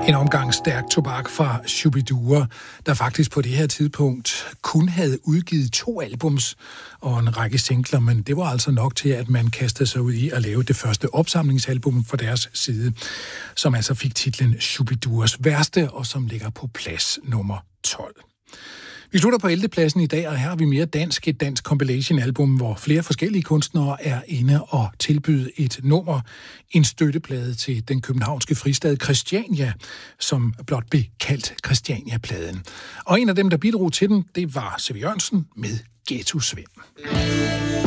En omgang stærk tobak fra Shubidua, der faktisk på det her tidspunkt kun havde udgivet 2 albums og en række singler, men det var altså nok til, at man kastede sig ud i at lave det første opsamlingsalbum fra deres side, som altså fik titlen Shubiduas værste, og som ligger på plads nummer 12. Vi slutter på 11. pladsen i dag, og her har vi mere dansk, et dansk compilation-album, hvor flere forskellige kunstnere er inde og tilbyde et nummer, en støtteplade til den københavnske fristad Christiania, som blot blev kaldt Christiania-pladen. Og en af dem, der bidrog til den, det var C.V. Jørgensen med Ghetto Svend.